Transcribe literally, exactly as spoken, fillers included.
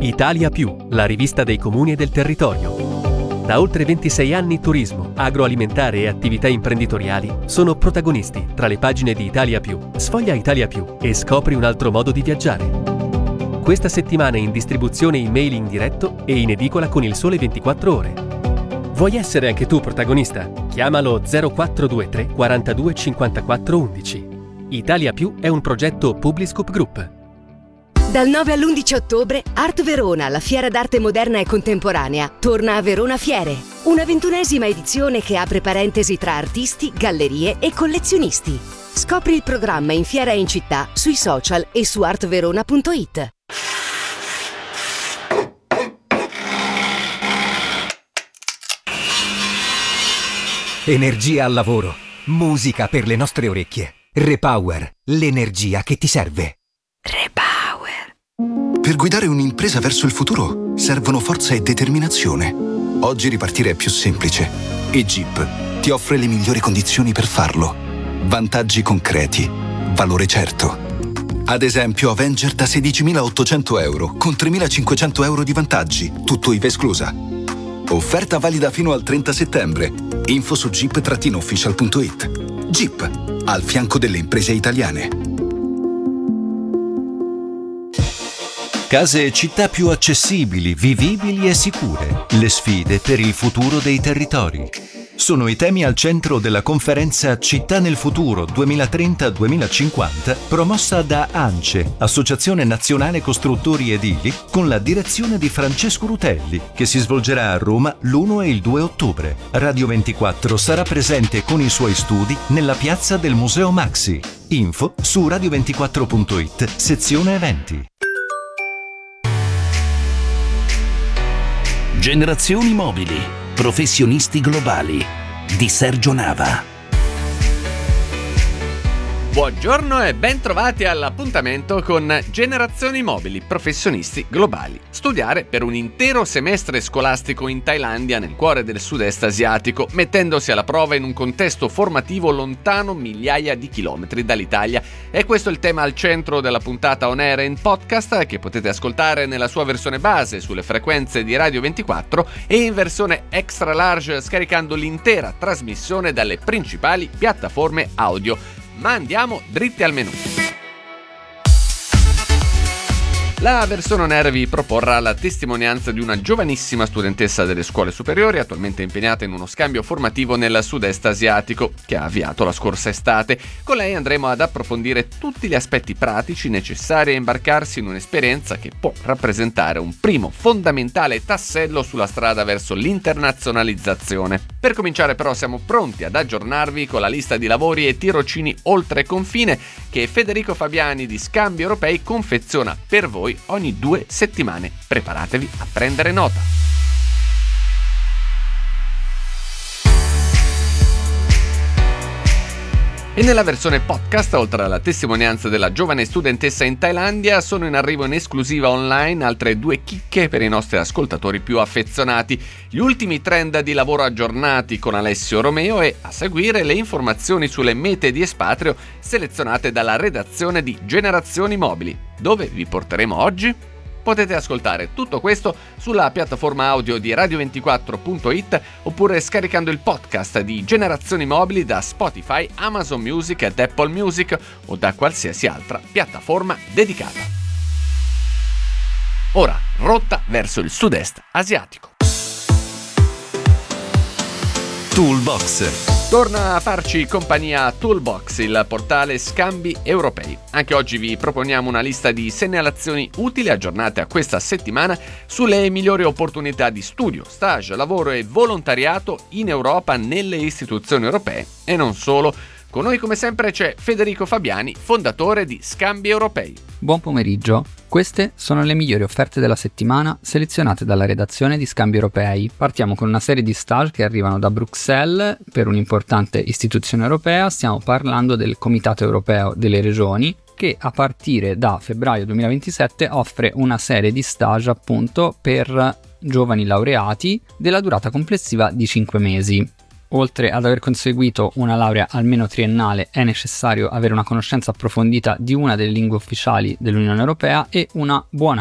Italia Più, la rivista dei comuni e del territorio. Da oltre ventisei anni turismo, agroalimentare e attività imprenditoriali sono protagonisti tra le pagine di Italia Più. Sfoglia Italia Più e scopri un altro modo di viaggiare. Questa settimana in distribuzione email in diretto e in edicola con Il Sole ventiquattro Ore. Vuoi essere anche tu protagonista? Chiamalo zero quattro due tre quarantadue cinquantaquattro undici. Italia Più è un progetto Publiscoop Group. Dal nove all'undici ottobre, Art Verona, la fiera d'arte moderna e contemporanea, torna a Verona Fiere. Una ventunesima edizione che apre parentesi tra artisti, gallerie e collezionisti. Scopri il programma in fiera e in città, sui social e su artverona punto it. Energia al lavoro, musica per le nostre orecchie. Repower, l'energia che ti serve. Repower. Per guidare un'impresa verso il futuro servono forza e determinazione. Oggi ripartire è più semplice e Jeep ti offre le migliori condizioni per farlo. Vantaggi concreti, valore certo. Ad esempio Avenger da sedicimilaottocento euro con tremilacinquecento euro di vantaggi, tutto I V A esclusa. Offerta valida fino al trenta settembre. Info su jeep official punto it. Jeep, al fianco delle imprese italiane. Case e città più accessibili, vivibili e sicure. Le sfide per il futuro dei territori. Sono i temi al centro della conferenza Città nel futuro duemilatrenta duemilacinquanta, promossa da ANCE, Associazione Nazionale Costruttori Edili, con la direzione di Francesco Rutelli, che si svolgerà a Roma l'primo e il due ottobre. Radio ventiquattro sarà presente con i suoi studi nella piazza del Museo Maxi. Info su radio ventiquattro punto it, sezione eventi. Generazioni Mobili. Professionisti globali di Sergio Nava. Buongiorno e ben trovati all'appuntamento con Generazioni Mobili, professionisti globali. Studiare per un intero semestre scolastico in Thailandia, nel cuore del sud-est asiatico, mettendosi alla prova in un contesto formativo lontano migliaia di chilometri dall'Italia. E questo è il tema al centro della puntata On Air in podcast, che potete ascoltare nella sua versione base sulle frequenze di Radio ventiquattro e in versione extra large scaricando l'intera trasmissione dalle principali piattaforme audio. Ma andiamo dritti al menù. La versione On Air vi proporrà la testimonianza di una giovanissima studentessa delle scuole superiori, attualmente impegnata in uno scambio formativo nel sud-est asiatico, che ha avviato la scorsa estate. Con lei andremo ad approfondire tutti gli aspetti pratici necessari a imbarcarsi in un'esperienza che può rappresentare un primo fondamentale tassello sulla strada verso l'internazionalizzazione. Per cominciare però siamo pronti ad aggiornarvi con la lista di lavori e tirocini oltre confine che Federico Fabiani di Scambi Europei confeziona per voi ogni due settimane. Preparatevi a prendere nota. E nella versione podcast, oltre alla testimonianza della giovane studentessa in Thailandia, sono in arrivo in esclusiva online altre due chicche per i nostri ascoltatori più affezionati. Gli ultimi trend di lavoro aggiornati con Alessio Romeo e, a seguire, le informazioni sulle mete di espatrio selezionate dalla redazione di Generazioni Mobili. Dove vi porteremo oggi? Potete ascoltare tutto questo sulla piattaforma audio di radio ventiquattro punto it oppure scaricando il podcast di Generazioni Mobili da Spotify, Amazon Music ed Apple Music o da qualsiasi altra piattaforma dedicata. Ora, rotta verso il sud-est asiatico. Toolbox. Torna a farci compagnia Toolbox, il portale Scambi Europei. Anche oggi vi proponiamo una lista di segnalazioni utili aggiornate a questa settimana sulle migliori opportunità di studio, stage, lavoro e volontariato in Europa nelle istituzioni europee e non solo. Con noi come sempre c'è Federico Fabiani, fondatore di Scambi Europei. Buon pomeriggio. Queste sono le migliori offerte della settimana selezionate dalla redazione di Scambi Europei. Partiamo con una serie di stage che arrivano da Bruxelles per un'importante istituzione europea. Stiamo parlando del Comitato Europeo delle Regioni, che a partire da febbraio duemilaventisette offre una serie di stage appunto per giovani laureati della durata complessiva di cinque mesi. Oltre ad aver conseguito una laurea almeno triennale, è necessario avere una conoscenza approfondita di una delle lingue ufficiali dell'Unione Europea e una buona